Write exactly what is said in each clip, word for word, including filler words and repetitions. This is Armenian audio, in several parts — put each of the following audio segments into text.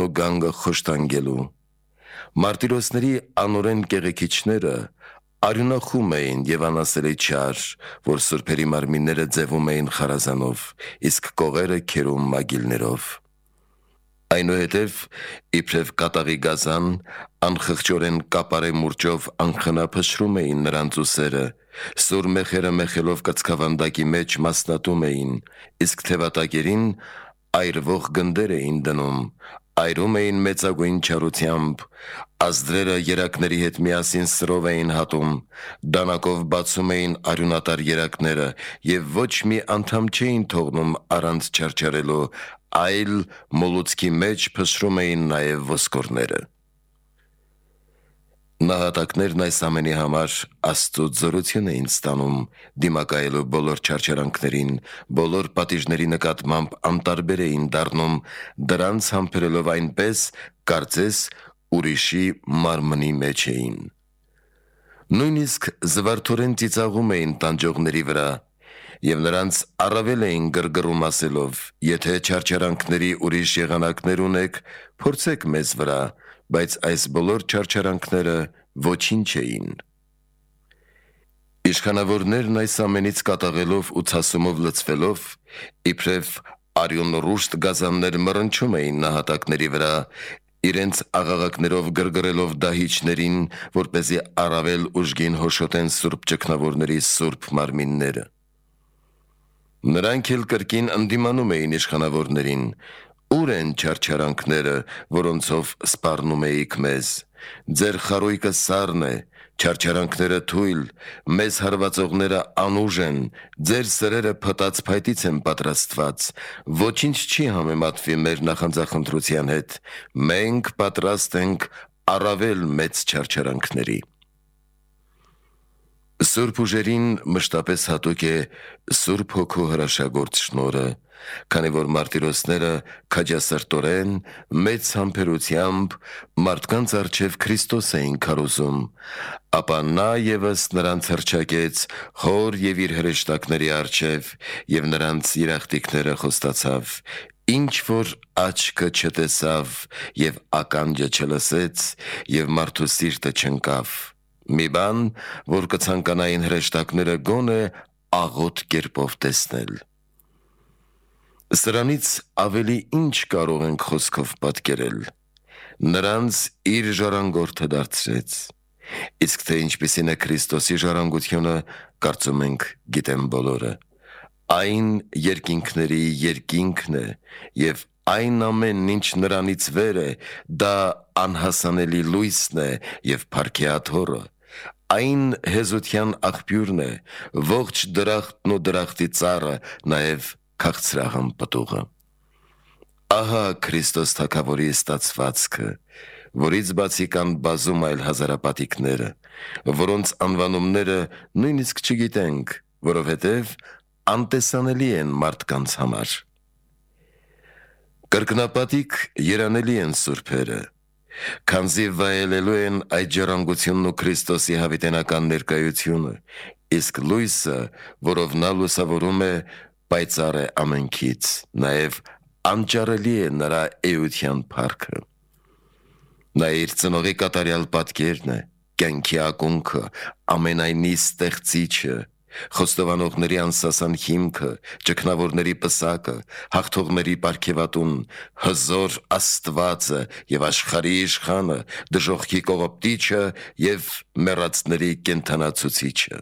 Քրիստոսյանու գանգը խոշտանգելու։ Մարտիրոսների անօրեն կեղեքիչները արյունախում էին և անասելի չար, որ սուրբերի մարմինները ձևում էին խարազանով, իսկ կողերը քերում մագիլներով։ Այնուհետև, իբրև կատաղի գազան, անխղճորեն կապարե մուրճով անխնա փշրում էին նրանց ուսերը, սուր մեխերը մեխելով կծքավանդակի մեջ մասնատում էին, իսկ թևատակերին այրվող գնդեր էին դնում, այրում էին մեծագույն չարությամբ, ազդրերը երակների հետ միասին սրով էին հատում, դանակով բացում էին արյունատար երակները և ոչ մի անդամ չէին թողնում առանց չարչարելու, այլ մոլուցքի մեջ փշրում էին նաև ոսկորները։ Նահատակներն այս ամենի համար Աստծուց զորություն էին ստանում, դիմակայելու բոլոր չարչարանքներին, բոլոր պատիժների նկատմամբ անտարբեր էին դառնում, դրանց համբերելով այնպես, կարծես ուրիշի մարմնի մեջ էին։ Նույնիսկ զվարթորեն ծիծաղում էին տանջողների վրա, և նրանց առավել էին գրգռում ասելով. «Եթե չարչարանքների ուրիշ եղանակներ ունեք, փորձեք մեզ վրա», բայց այս բոլոր չարչարանքները ոչինչ էին։ Իշխանավորներն այս ամենից կատաղելով ու ցասումով լցվելով, իբրև արյունռուշտ գազաններ մռնչում էին նահատակների վրա, իրենց աղաղակներով գրգռելով դահիճներին, որպեսզի առավել ուժգին հոշոտեն սուրբ ճգնավորների սուրբ մարմինները։ Նրանք էլ կրկին ընդդիմանում էին իշխանավորներին. «Ո՞ւր են չարչարանքները, որոնցով սպառնում էիք մեզ։ Ձեր խարույկը սառն է, չարչարանքները թույլ, մեզ հարվածողները անուժ են, ձեր սրերը փտած փայտից են պատրաստված, ոչինչ չի համեմատվի մեր նախանձախնդրության հետ, մենք պատրաստ ենք առավել մեծ չարչարանքների»։ Սուրբ ուժերին մշտապես հատուկ է Սուրբ Հոգու հրաշագործ շնորհը, քանի որ մարտիրոսները քաջասրտորեն, մեծ համբերությամբ մարդկանց առջև Քրիստոս էին քարոզում, ապա նա ևս նրանց հռչակեց հոր և իր հրեշտակների առջև և նրանց երախտիկները խոստացավ. «Ինչ որ աչքը չտեսավ և ականջը չլսեց և մարդու սիրտը չընկավ»։ Մի բան, որ կցանկանային հրեշտակները գոնե աղոտ կերպով տեսնել։ Սրանից ավելի ինչ կարող ենք խոսքով պատկերել։ Նրանց իր ժառանգորդը դարձրեց։ Իսկ թե ինչպիսին է Քրիստոսի ժառանգությունը, կարծում ենք գիտեն բոլորը։ Այն երկինքների երկինքն է, և այն ամենն ինչ նրանից վեր է, դա անհասանելի լույսն է և փառքեաթոռը։ Այն հեզության աղբյուրն է, ողջ դրախտն ու դրախտի ծառը, նաև քաղցրահամ պտուղը։ Ահա Քրիստոս Թագավորի ստացվածքը, որից բացի կան բազում այլ հազարապատիկները, որոնց անվանումները նույնիսկ չգիտենք, որովհետև անտեսանելի են մարդկանց համար։ Կրկնապատիկ երանելի են սուրբերը, քանզի վայելելու են այդ ժառանգությունն ու Քրիստոսի հավիտենական ներկայությունը, իսկ լույսը, որով նա լուսավորում է, պայծառ է ամենքից, նաև անճարելի է նրա էության փառքը։ Նա իր ծնողի կատարյալ պատկերն է, կյանքի ակունքը, ամենայնի ստեղծիչը, խոստովանողների անսասան հիմքը, ճգնավորների պսակը, հաղթողների պարգևատուն, հզոր Աստվածը և աշխարհի իշխանը, դժոխքի կողոպտիչը և մեռածների կենդանացուցիչը։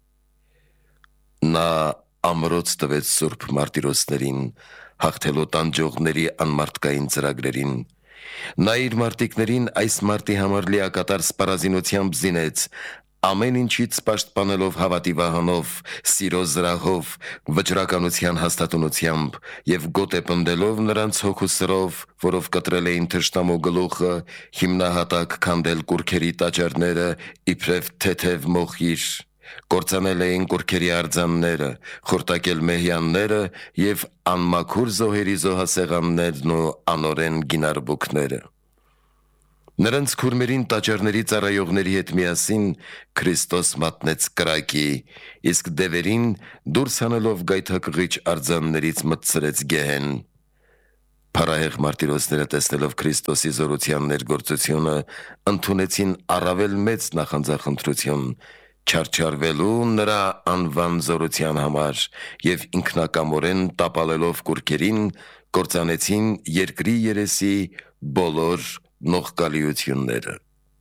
Նա ամրոց տվեց սուրբ մարտիրոսներին, հաղթելու տանջողների անմարդկային ծրագրերին։ Նա իր մարտիկներին այս մարտի համար լիակատար սպառազինությամբ զինեց, ամեն ինչից պաշտպանելով հավատի վահանով, սիրո զրահով, վճռականության հաստատունությամբ և գոտ է պնդելով նրանց հոգու սրով, որով կտրել էին թշնամու գլուխը, հիմնահատակ քանդել կուռքերի տաճարները, իբրև թեթև մոխիր, կործանել էին կուռքերի արձանները, խորտակել մեհյանները և անմաքուր զոհերի զոհասեղաններն ու անօրեն գինարբուքները։ Նրանց քուրմերին տաճարների ծառայողների հետ միասին Քրիստոս մատնեց կրակի, իսկ դևերին դուրս հանելով գայթակղիչ արձաններից մտցրեց գեհեն։ Փարահեղ մարտիրոսները տեսնելով Քրիստոսի զորության ներգործությունը, ընդունեցին առավել մեծ նախանձախնդրություն, չարչարվելու նրա անվան զորության համար եւ ինքնակամորեն տապալելով կուրքերին, կործանեցին երկրի երեսի բոլոր նողկալիությունները։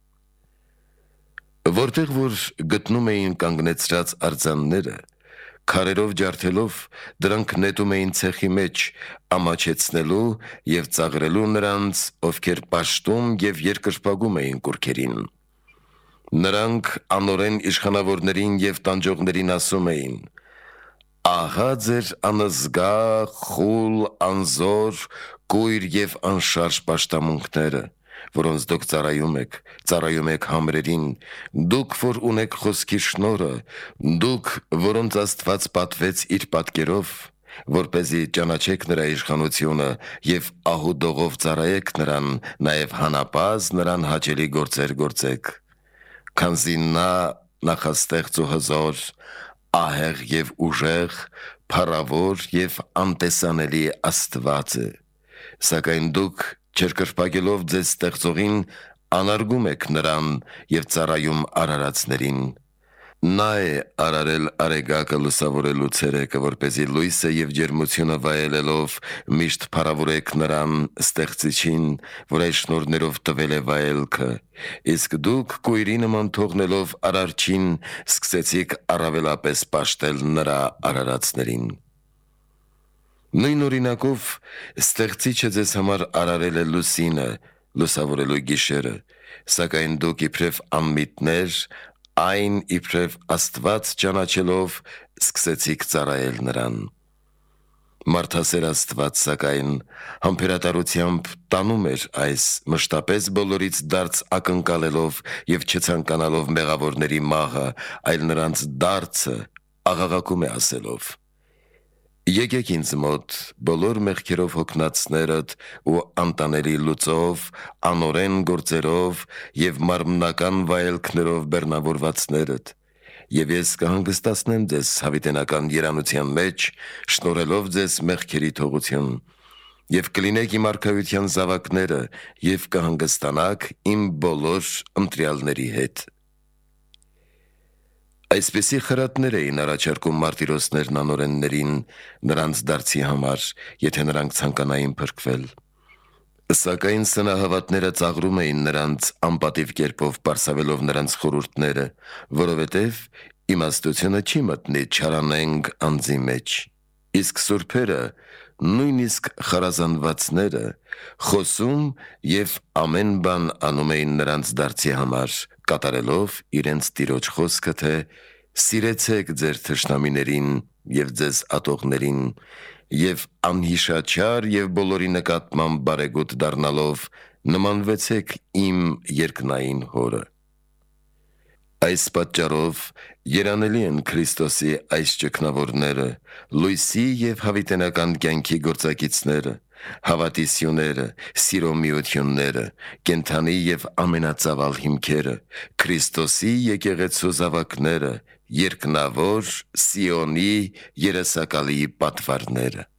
Որտեղ որ գտնում էին կանգնեցրած արձանները, քարերով ջարդելով դրանք նետում էին ցեխի մեջ, ամաչեցնելու եւ ծաղրելու նրանց, ովքեր պաշտում եւ երկրպագում էին կուրքերին։ Նրանք անօրեն իշխանավորներին եւ տանջողներին ասում էին. «Ահա ձեր անզգա, խուլ, անզոր, կույր եւ անշարժ պաշտամունքները, որոնց դուք ծառայում եք, ծառայում եք համրերին, դուք, որ ունեք խոսքի շնորը, դուք, որոնց Աստված պատվեց իր պատկերով, որպեսզի ճանաչեք նրա իշխանությունը եւ ահուդողով ծառայեք նրան, նաեւ հանապազ նրան հաճելի գործեր գործեք, քանզի նա նախաստեղծ ու հզոր, ահեղ եւ ուժեղ, փառավոր եւ անտեսանելի Աստված է, սակայն դուք չերկրպագելով ձեզ ստեղծողին, անարգում եք նրան եւ ծառայում արարածներին։ Նա է արարել արեգակը լուսավորելու ցերեկը, որպեսզի լույսը եւ ջերմությունը վայելելով միշտ փառավորեք նրան ստեղծիչին, որ այս շնորհներով տվել է վայելքը, իսկ դուք կույրի նման թողնելով արարչին, սկսեցիք առավելապես պաշտել նրա արարածներին։ Նույն օրինակով ստեղծիչը ձեզ համար արարել է լուսինը, լուսավորելու գիշերը, սակայն դուք իբրև անմիտներ, այն իբրև Աստված ճանաչելով սկսեցիք ծառայել նրան։ Մարդասեր Աստված սակայն համբերատարությամբ տանում էր այս, մշտապես բոլորից դարձ ակնկալելով եւ չցանկանալով մեղավորների մահը, այլ նրանց դարձը աղաղակում է ասելով. «Եկեք ինձ մոտ, բոլոր մեղքերով հոգնածներդ ու անտանելի լուծով, անօրեն գործերով եւ մարմնական վայելքներով բեռնավորվածներդ, եւ ես կհանգստացնեմ ձեզ հավիտենական երանության մեջ, շնորհելով ձեզ մեղքերի թողություն, եւ կլինեք իմ արքայության զավակները եւ կհանգստանաք իմ բոլոր ընտրյալների հետ»։ Այսպիսի խրատներ էին առաջարկում մարտիրոսներն անօրեններին նրանց դարձի համար, եթե նրանք ցանկանային փրկվել։ Սակայն սնահավատները ծաղրում էին նրանց անպատիվ կերպով պարսավելով նրանց խորհուրդները, որովհետև իմաստությունը չի մտնի չարանենգ անձի մեջ, իսկ սուրբերը, նույնիսկ խարազանվածները, խոսում եւ ամեն բան անում էին նրանց դարձի համար, կատարելով իրենց տիրոջ խոսքը, թե «Սիրեցեք ձեր թշնամիներին եւ ձեզ ատողներին, եւ անհիշաչար եւ բոլորի նկատմամբ բարեգութ դառնալով նմանվեցեք իմ երկնային Հորը»։ Այս պատճառով երանելի են Քրիստոսի այս ճգնավորները, լույսի եւ հավիտենական կյանքի գործակիցները, հավատի սյուները, սիրո միությունները, կենդանի եւ ամենածավալ հիմքերը, Քրիստոսի եկեղեցու զավակները, երկնավոր Սիոնի երեսակալի պատվարները։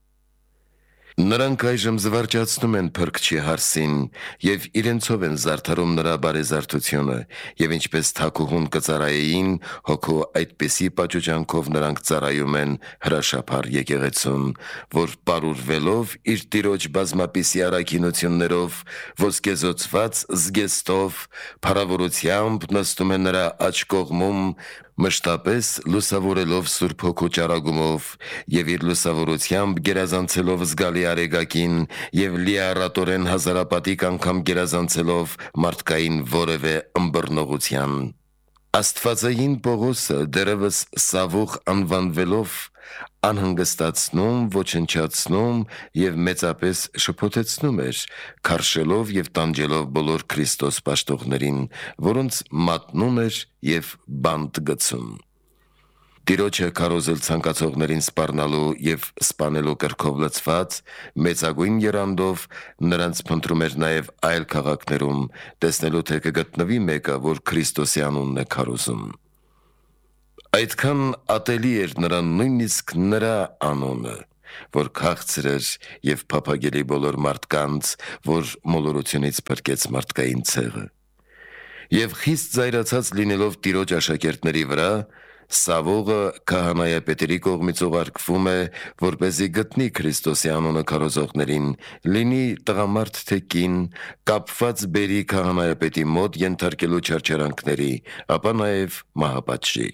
Նրանք այժմ զվարճացնում են Փրկչի հարսին եւ իրենցով են զարդարում նրա բարեզարդությունը, եւ ինչպես թագուհուն կծառայեին, հոգու այդպիսի պաճուճանքով նրանք ծառայում են հրաշափառ եկեղեցուն, որ պարուրվելով իր տիրոջ բազմապիսի առաքինություններով, ոսկեզօծված զգեստով, փառավորությամբ նստում է նրա աջ կողմում, մշտապես լուսավորելով Սուրբ Հոգու ճառագումով եւ իր լուսավորությամբ գերազանցելով զգալի արեգակին եւ լիառատորեն հազարապատիկ անգամ գերազանցելով մարդկային որևէ ըմբռնողության։ Աստվածային Պողոսը դերևս Սավուխ անվանվելով անհանգստացնում, ոչնչացնում եւ մեծապես շփոթեցնում էր, քարշելով եւ տանջելով բոլոր Քրիստոս պաշտողներին, որոնց մատնում էր եւ բանտ գցում։ Տիրոջը քարոզել ցանկացողներին սպառնալու եւ սպանելու կրքով լցված մեծագույն եռանդով նրանց փնտրում էր նաեւ այլ քաղաքներում, տեսնելու թե կգտնվի մեկը, որ Քրիստոսի անունն է քարոզում։ Այդքան ատելի էր նրան նույնիսկ նրա անունը, որ քաղցր էր եւ փափագելի բոլոր մարդկանց, որ մոլորությունից փրկեց մարդկային ցեղը։ Եվ խիստ զայրացած լինելով Տիրոջ աշակերտների վրա, Սավողը քահանայապետերի կողմից ուղարկվում է, որպեսզի գտնի Քրիստոսի անունը քարոզողներին, լինի տղամարդ թե կին, կապված բերի քահանայապետի մոտ ենթարկելու չարչարանքների, ապա նաև մահապատժի։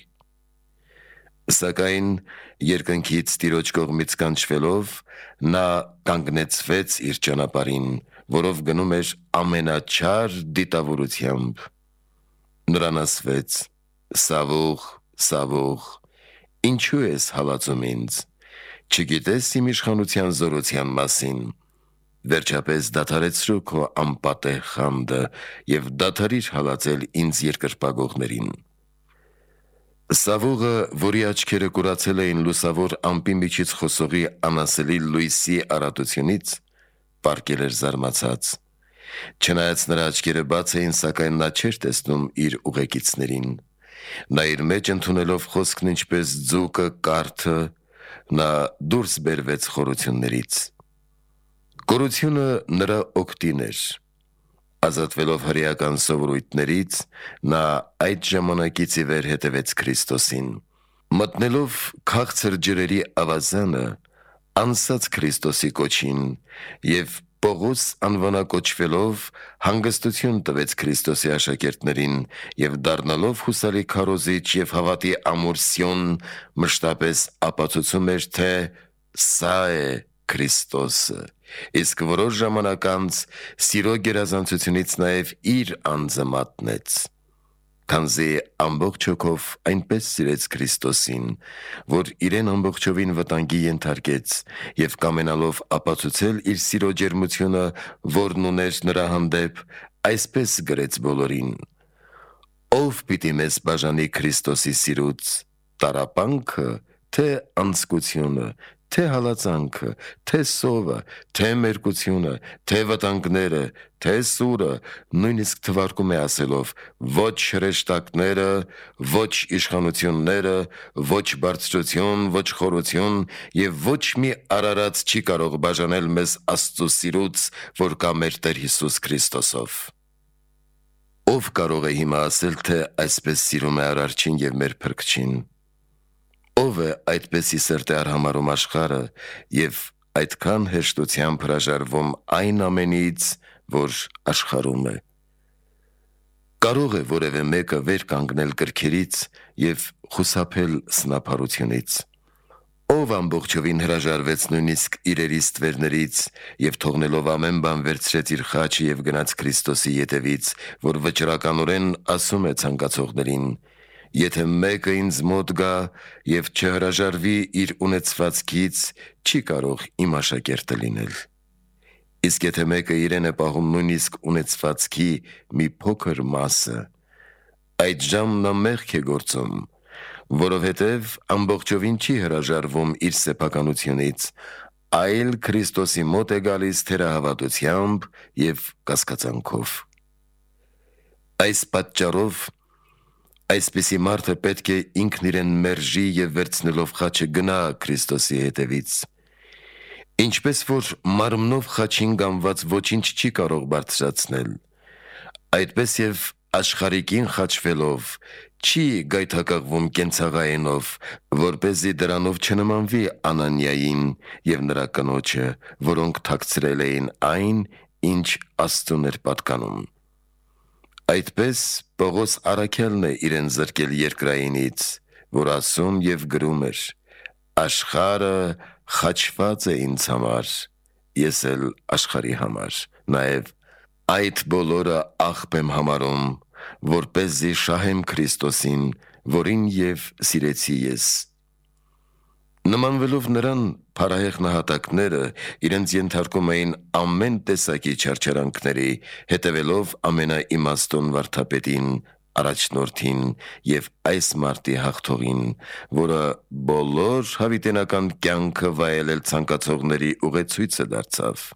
Սակայն երկնքից Տիրոջ կողմից կանչվելով, նա կանգնեցվեց իր ճանապարհին, որով գնում էր ամենաչար դիտավորությամբ։ Նրան ասվեց. «Սավող, Սավող, ինչու ես հալածում ինձ, չգիտես իմ իշխանության զորության մասին, վերջապես դադարեցրու քո անպատեհ խանդը և դադարիր հալածել ինձ երկրպագողներին»։ Սավողը, որի աչքերը կուրացել էին լուսավոր ամպի միջից խոսողի անասելի լույսի արատությունից, պառկել էր զարմացած։ Չնայած նրա աչքերը բաց էին, սակայն նա չէր տեսնում իր ուղեկիցներին։ Նա իր մեջ ընդունելով խոսքն ինչպես ձուկը կարթը, նա դուրս բերվեց խորություններից։ Կորությունը նրա օգտին էր։ Ազատվելով հրեական սովորույթներից, նա այդ ժամանակից ի վեր հետևեց Քրիստոսին։ Մտնելով քաղցր ջրերի ավազանը, անսաց Քրիստոսի կոչին և Պողոս անվանակոչվելով հանգստություն տվեց Քրիստոսի աշակերտներին և դառնալով հուսալի քարոզիչ և հավատի ամուր Սիոն, մշտապես ապացուցում էր, թե սա է Քրիստոսը, իսկ որոշ ժամանակ անց սիրո գերազանցությունից նաև իր անձը մատնեց, քանզի ամբողջ հոգով այնպես սիրեց Քրիստոսին, որ իրեն ամբողջովին վտանգի ենթարկեց և կամենալով ապացուցել իր սիրո ջերմությունը, որն ուներ նրա հանդեպ, այսպես գրեց բոլորին. «Ով պիտի մեզ բաժանի Քրիստոսի սիրուց, տառապանքը, թե անձկությունը, թե հալածանքը, թե սովը, թե մերկությունը, թե վտանգները, թե սուրը», նույնիսկ թվարկում է ասելով. «Ոչ հրեշտակները, ոչ իշխանությունները, ոչ բարձրություն, ոչ խորություն և ոչ մի արարած չի կարող բաժանել մեզ Աստծու սիրուց, որ կա մեր Տեր Հիսուս Քրիստոսով»։ Ո՞վ կարող է հիմա ասել, թե այսպես սիրում է Արարչին և մեր Փրկչին։ Ո՞վ է այդպեսի սրտի արհամարհում աշխարհը և այդքան հեշտությամբ հրաժարվում այն ամենից, որ աշխարհում է։ Կարո՞ղ է որևէ մեկը վեր կանգնել կրքերից և խուսափել սնափառությունից։ Ով ամբողջովին հրաժարվեց նույնիսկ իրերի ստվերներից և թողնելով ամեն բան վերցրեց իր խաչը և գնաց Քրիստոսի ետևից, որ վճռականորեն ասում է ցանկացողներին. «Եթե մեկը ինձ մոտ գա և չհրաժարվի իր ունեցվածքից, չի կարող իմ աշակերտը լինել։ Իսկ եթե մեկը իրեն է պահում նույնիսկ ունեցվածքի մի փոքր մասը, այդժամ նա մեղք է գործում, որովհետև ամբողջովին չի հրաժարվում իր սեփականությունից, այլ Քրիստոսի մոտ է գալիս թերահավատությամբ և կասկածանքով։ Այս պատճառով այսպիսի մարդը պետք է ինքն իրեն մերժի և վերցնելով խաչը գնա Քրիստոսի հետևից։ Ինչպես որ մարմնով խաչին գանված ոչինչ չի կարող բարձրացնել, այդպես և աշխարհիկին խաչվելով չի գայթակղվում կենցաղայենով, որպեսզի դրանով չնմանվի Անանիային և նրա կնոջը, որոնք թաքցրել էին այն, ինչ Աստծուն էր պատկանում։ Այդպես Պողոս առաքյալն է իրեն զրկել երկրայինից, որ ասում և գրում էր. «Աշխարհը խաչված է ինձ համար, ես էլ աշխարհի համար, նաև այդ բոլորը աղբ եմ համարում, որպեսզի շահեմ Քրիստոսին, որին և սիրեցի ես»։ Նմանվելով նրան, փառահեղ նահատակները իրենց ենթարկում էին ամեն տեսակի չարչարանքների, հետևելով ամենաիմաստուն վարդապետին, Առաջնորդին և այս մարտի հաղթողին, որը բոլոր հավիտենական կյանքը վայելել ցանկացողների ուղեցույցը դարձավ։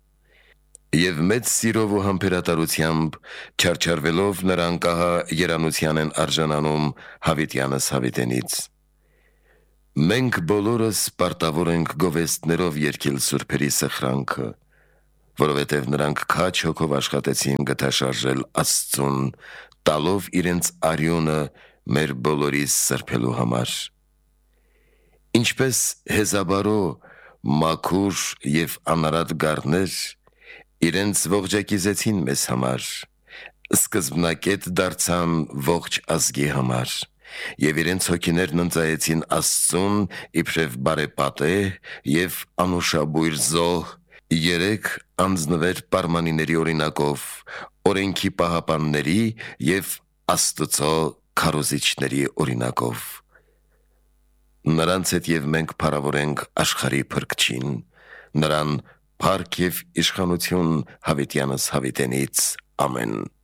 Եվ մեծ սիրով ու համբերատարությամբ չարչարվելով նրանք ահա երանության են արժանանում հավիտյանս հավիտենից։ Մենք բոլորս պարտավոր ենք գովեստներով երգել սուրբերի սխրանքը, որովհետև նրանք քաջ հոգով աշխատեցին գթաշարժել Աստծուն, տալով իրենց արյունը մեր բոլորիս սրբելու համար։ Ինչպես հեզաբարո, մաքուր և անարատ գառներ իրենց ողջակիզեցին մեզ համար, սկզբնակետ դարձան ողջ ազգի համար, և իրենց հոգիներն ընծայեցին Աստծուն իբրև բարեպատեհ և անուշաբույր զոհ, երեք անձնվեր պարմանիների օրինակով, օրենքի պահապանների և Աստծո քարոզիչների օրինակով։ Նրանց հետ և մենք փառավորենք աշխարհի Փրկչին, նրան փառք և իշխանություն հավիտյանս հավիտենից, ամեն։